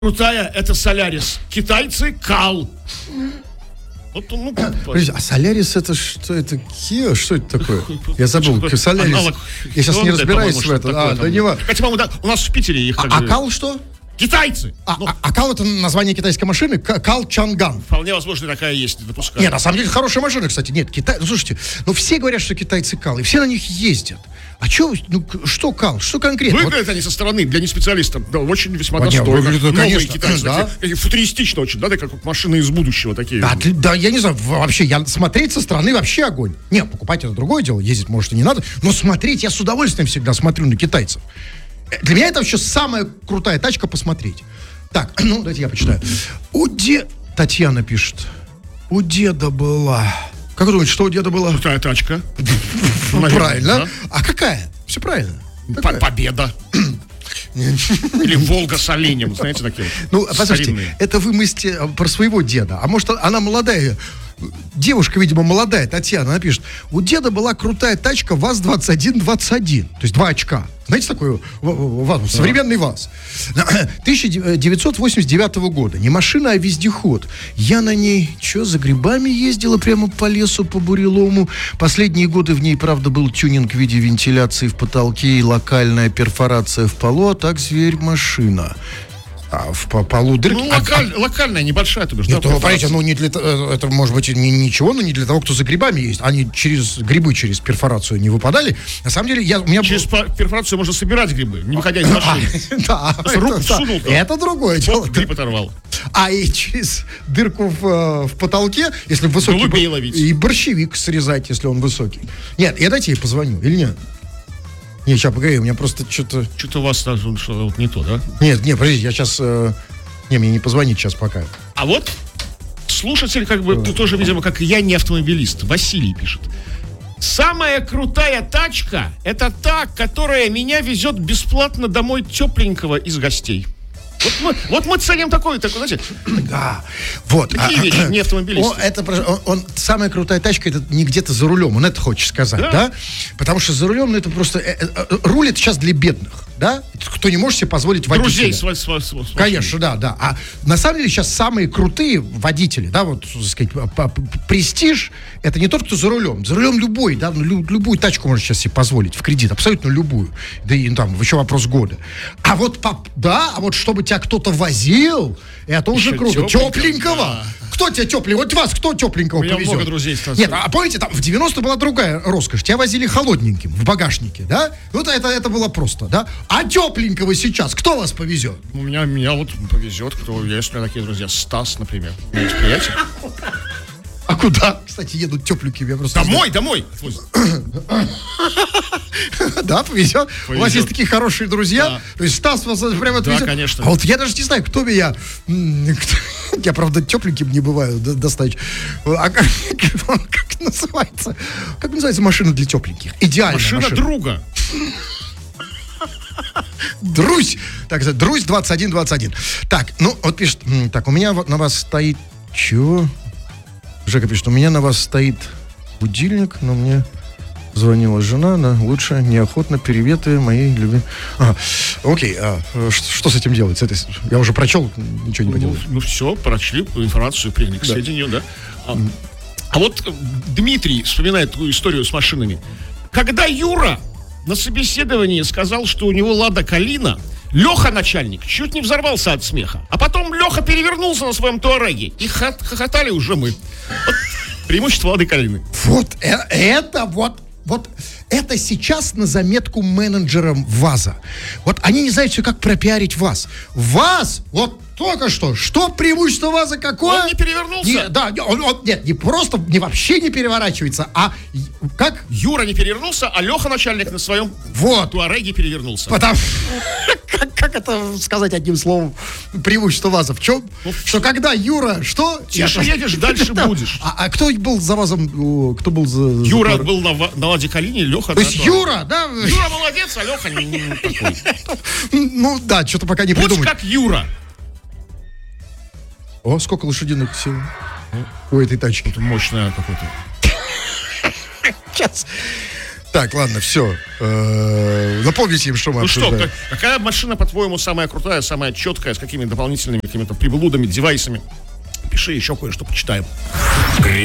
крутая, это Солярис. Китайцы Кал. Вот, Подожди, а Солярис это что? Это Kia? Что это такое? Я забыл. Солярис. Я сейчас не разбираюсь в этом. Да не важно. Хотя, по-моему, у нас в Питере их... А Кал что? Китайцы! А Кал это название китайской машины? Кал Чанган. Вполне возможно, такая есть, допускаю. Нет, на самом деле хорошая машина, кстати. Нет, слушайте, все говорят, что китайцы Кал, и все на них ездят. А что Кал? Что конкретно? Выглядят они со стороны, для неспециалистов, да, очень весьма достойно. Выглядят, новые конечно, китайцы, да. Футуристично очень, да, как машины из будущего такие. Да, я не знаю, вообще, смотреть со стороны вообще огонь. Не, покупать это другое дело, ездить, может, и не надо, но смотреть я с удовольствием всегда смотрю на китайцев. Для меня это вообще самая крутая тачка посмотреть. Так, давайте я почитаю. Татьяна пишет. У деда была... Как вы думаете, что у деда была? Крутая тачка. Правильно. А какая? Все правильно. Победа. Или Волга с оленем, знаете, такие. Послушайте, это вы мыслите про своего деда. А может, она молодая... Девушка, видимо, молодая, Татьяна, она пишет: у деда была крутая тачка ВАЗ-2121, то есть 2 очка. Знаете такой ВАЗ, современный ВАЗ. 1989 года. Не машина, а вездеход. Я на ней, за грибами ездила прямо по лесу, по бурелому. Последние годы в ней, правда, был тюнинг в виде вентиляции в потолке и локальная перфорация в полу, а так зверь-машина. А в полу дырки. Локальная, небольшая, то бишь. Нет, понимаете, не для это может быть ничего, но не для того, кто за грибами есть. Они грибы через перфорацию не выпадали. На самом деле, через перфорацию можно собирать грибы, не выходя из машины. Да, руку всунул. Это другое дело. Гриб оторвал. А и через дырку в потолке, если высокий... Голубей ловить. И борщевик срезать, если он высокий. Нет, я дайте ей позвоню, или нет? Не, сейчас, погоди, у меня просто что-то... Что-то у вас что не то, да? Нет, подождите, я сейчас... мне не позвонить сейчас пока. А вот слушатель, тоже, видимо, как и я, не автомобилист. Василий пишет. Самая крутая тачка — это та, которая меня везет бесплатно домой тепленького из гостей. Вот мы ценим такое, знаете. Да. Вот. Такие вещи, не автомобилисты. Самая крутая тачка — это не где-то за рулем, он это хочет сказать, да? Потому что за рулем, это просто... руль — это сейчас для бедных, да? Кто не может себе позволить водителя. Друзей с Конечно, да. А на самом деле сейчас самые крутые водители, да, вот, так сказать, престиж — это не тот, кто за рулем. За рулем любой, да, любую тачку может сейчас себе позволить в кредит, абсолютно любую. Да и там еще вопрос года. А вот чтобы тебя кто-то возил, это уже круто. Тепленького. Да. Кто тебя тепленького? Вот вас кто тепленького повезет? У меня много друзей. Нет, а помните, там в 90 была другая роскошь. Тебя возили холодненьким в багажнике, да? Вот это было просто, да? А тепленького сейчас кто вас повезет? Меня вот повезет, есть у меня такие друзья. Стас, например. У меня есть приятель. А куда, кстати, едут тепленькие? Домой. Да, повезет. У вас есть такие хорошие друзья. Да. То есть Стас вас прямо отвезет. Да, конечно. А вот я даже не знаю, кто меня... Я, правда, тепленьким не бываю достать. А как называется? Как называется машина для тепленьких? Идеальная машина. Машина друга. Друзь. Так сказать, Друзь 2121. Так, вот пишет... Так, у меня на вас стоит... Чего? Жека пишет, у меня на вас стоит будильник, но мне звонила жена, она лучше неохотно приветы моей любви. Окей, что с этим делать? Я уже прочел, ничего не поделал. Все, прочли информацию, приняли к сведению, да. А вот Дмитрий вспоминает ту историю с машинами. Когда Юра на собеседовании сказал, что у него Лада Калина, Леха, начальник, чуть не взорвался от смеха. А потом Леха перевернулся на своем туареге. И хохотали уже мы. Вот преимущество Лады Калины. Вот это сейчас на заметку менеджерам ВАЗа. Вот они не знают все, как пропиарить ВАЗ. ВАЗ, вот только что преимущество ВАЗа какое? Он не перевернулся. Не вообще не переворачивается, а как? Юра не перевернулся, а Леха, начальник, на своем туареге перевернулся. Как это сказать одним словом? Преимущество ВАЗа в чем? Что когда Юра, что? Тише едешь, дальше будешь. А кто был за ВАЗом? Кто был за... Юра был на Ладе Калине, Леха... То есть Юра, да? Юра молодец, а Леха не такой. Да, что-то пока не придумать. Будь как Юра. О, сколько лошадиных сил у этой тачки. Это мощная какой-то. Сейчас. Так, ладно, все. Напомните им, что мы обсуждаем. Какая машина, по-твоему, самая крутая, самая четкая, с какими дополнительными какими-то приблудами, девайсами? Пиши, еще кое-что почитаем.